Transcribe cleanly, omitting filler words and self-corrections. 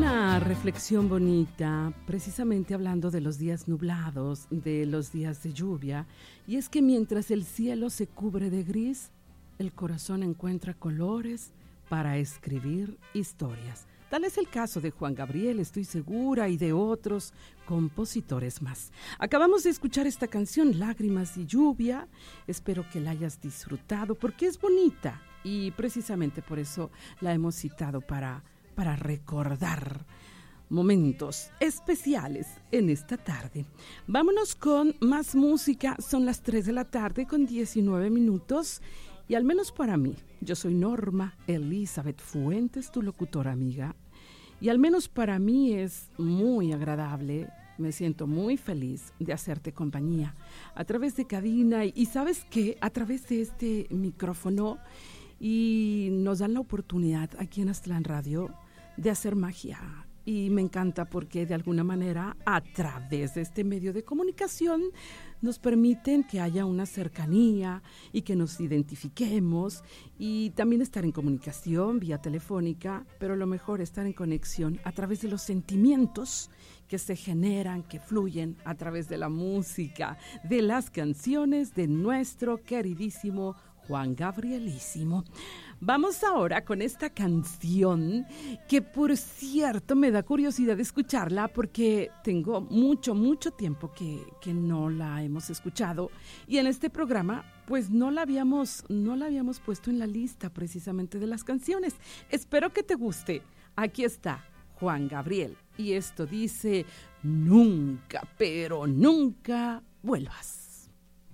una reflexión bonita, precisamente hablando de los días nublados, de los días de lluvia, y es que mientras el cielo se cubre de gris, el corazón encuentra colores para escribir historias. Tal es el caso de Juan Gabriel, estoy segura, y de otros compositores más. Acabamos de escuchar esta canción, Lágrimas y Lluvia. Espero que la hayas disfrutado porque es bonita y precisamente por eso la hemos citado para recordar momentos especiales en esta tarde. Vámonos con más música. Son las 3 de la tarde con 19 minutos. Y al menos para mí, yo soy Norma Elizabeth Fuentes, tu locutora amiga, y al menos para mí es muy agradable, me siento muy feliz de hacerte compañía a través de cabina y ¿sabes qué? A través de este micrófono, y nos dan la oportunidad aquí en Aztlán Radio de hacer magia. Y me encanta porque de alguna manera a través de este medio de comunicación nos permiten que haya una cercanía y que nos identifiquemos y también estar en comunicación vía telefónica, pero lo mejor estar en conexión a través de los sentimientos que se generan, que fluyen a través de la música, de las canciones de nuestro queridísimo Juan Gabrielísimo. Vamos ahora con esta canción que, por cierto, me da curiosidad escucharla porque tengo mucho tiempo que no la hemos escuchado y en este programa pues no la habíamos puesto en la lista precisamente de las canciones. Espero que te guste. Aquí está Juan Gabriel y esto dice: nunca, pero nunca vuelvas.